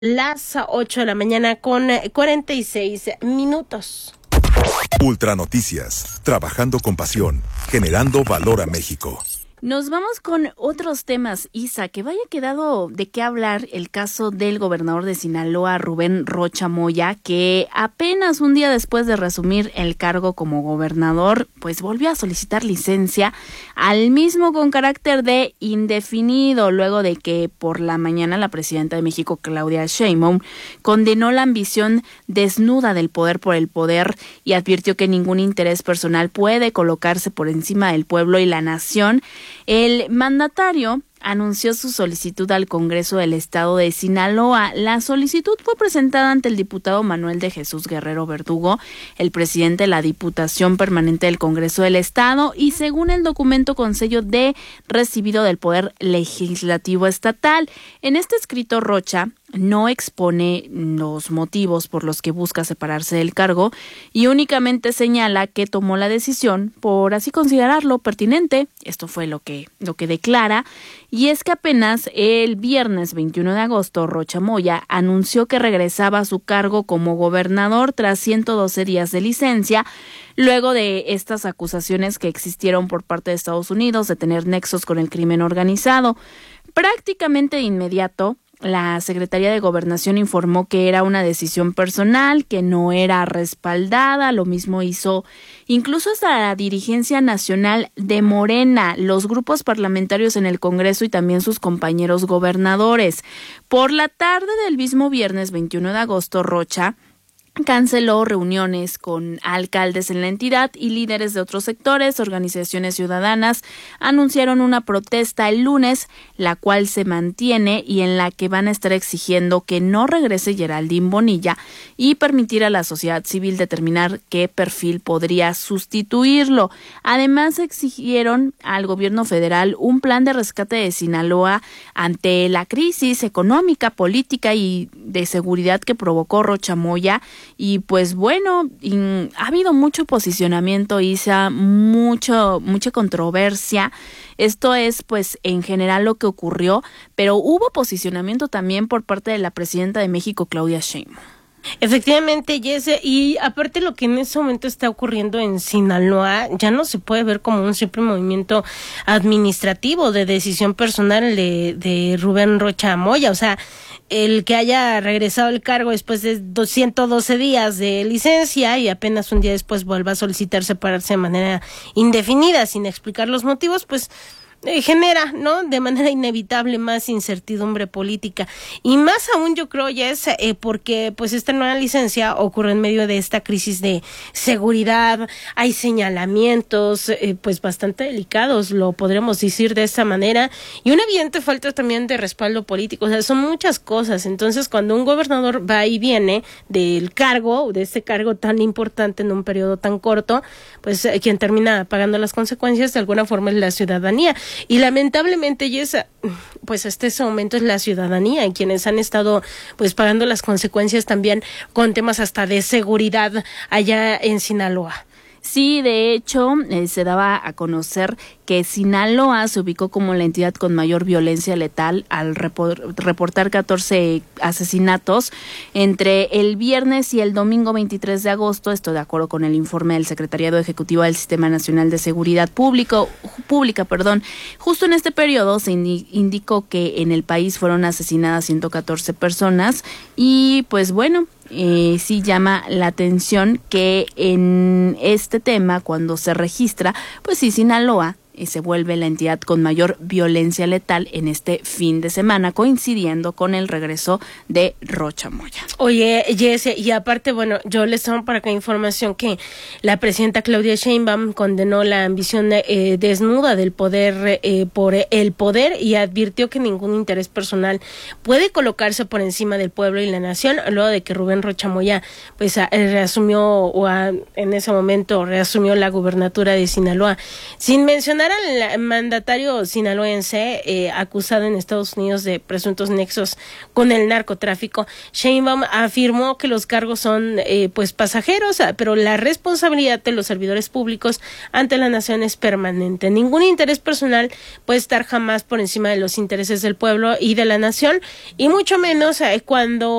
Las 8 de la mañana con 46 minutos. Ultra Noticias, trabajando con pasión, generando valor a México. Nos vamos con otros temas, Isa, que vaya quedado de qué hablar el caso del gobernador de Sinaloa, Rubén Rocha Moya, que apenas un día después de reasumir el cargo como gobernador, pues volvió a solicitar licencia, al mismo con carácter de indefinido, luego de que por la mañana la presidenta de México, Claudia Sheinbaum, condenó la ambición desnuda del poder por el poder y advirtió que ningún interés personal puede colocarse por encima del pueblo y la nación. El mandatario anunció su solicitud al Congreso del Estado de Sinaloa. La solicitud fue presentada ante el diputado Manuel de Jesús Guerrero Verdugo, el presidente de la Diputación Permanente del Congreso del Estado, y según el documento con sello de recibido del Poder Legislativo Estatal. En este escrito, Rocha no expone los motivos por los que busca separarse del cargo y únicamente señala que tomó la decisión por así considerarlo pertinente. Esto fue lo que declara. Y es que apenas el viernes 21 de agosto, Rocha Moya anunció que regresaba a su cargo como gobernador tras 112 días de licencia, luego de estas acusaciones que existieron por parte de Estados Unidos de tener nexos con el crimen organizado. Prácticamente de inmediato, la Secretaría de Gobernación informó que era una decisión personal, que no era respaldada. Lo mismo hizo incluso hasta la dirigencia nacional de Morena, los grupos parlamentarios en el Congreso y también sus compañeros gobernadores. Por la tarde del mismo viernes 21 de agosto, Rocha canceló reuniones con alcaldes en la entidad y líderes de otros sectores. Organizaciones ciudadanas anunciaron una protesta el lunes, la cual se mantiene y en la que van a estar exigiendo que no regrese Geraldine Bonilla y permitir a la sociedad civil determinar qué perfil podría sustituirlo. Además, exigieron al gobierno federal un plan de rescate de Sinaloa ante la crisis económica, política y de seguridad que provocó Rocha Moya. Y pues bueno, ha habido mucho posicionamiento, Isa, mucha controversia. Esto es pues en general lo que ocurrió, pero hubo posicionamiento también por parte de la presidenta de México, Claudia Sheinbaum. Efectivamente, Jesse, y aparte lo que en este momento está ocurriendo en Sinaloa ya no se puede ver como un simple movimiento administrativo de decisión personal de Rubén Rocha Moya. O sea, el que haya regresado al cargo después de 112 días de licencia y apenas un día después vuelva a solicitar separarse de manera indefinida sin explicar los motivos, pues genera, ¿no?, de manera inevitable más incertidumbre política. Y más aún, yo creo, ya es porque pues esta nueva licencia ocurre en medio de esta crisis de seguridad. Hay señalamientos pues bastante delicados, lo podremos decir de esta manera, y una evidente falta también de respaldo político. O sea, son muchas cosas. Entonces, cuando un gobernador va y viene del cargo, de este cargo tan importante en un periodo tan corto, pues quien termina pagando las consecuencias de alguna forma es la ciudadanía. Y lamentablemente, pues hasta ese momento es la ciudadanía y quienes han estado pues pagando las consecuencias también con temas hasta de seguridad allá en Sinaloa. Sí, de hecho, se daba a conocer que Sinaloa se ubicó como la entidad con mayor violencia letal al reportar 14 asesinatos entre el viernes y el domingo 23 de agosto, esto de acuerdo con el informe del Secretariado Ejecutivo del Sistema Nacional de Seguridad Pública. Justo en este periodo se indicó que en el país fueron asesinadas 114 personas y pues bueno, sí llama la atención que en este tema, cuando se registra, pues sí, Sinaloa se vuelve la entidad con mayor violencia letal en este fin de semana, coincidiendo con el regreso de Rocha Moya. Oye, Jesse, y aparte, bueno, yo les tomo para acá información que la presidenta Claudia Sheinbaum condenó la ambición desnuda del poder por el poder y advirtió que ningún interés personal puede colocarse por encima del pueblo y la nación, luego de que Rubén Rocha Moya pues en ese momento reasumió la gubernatura de Sinaloa, sin mencionar al mandatario sinaloense acusado en Estados Unidos de presuntos nexos con el narcotráfico, Sheinbaum afirmó que los cargos son pues pasajeros, pero la responsabilidad de los servidores públicos ante la nación es permanente. Ningún interés personal puede estar jamás por encima de los intereses del pueblo y de la nación, y mucho menos cuando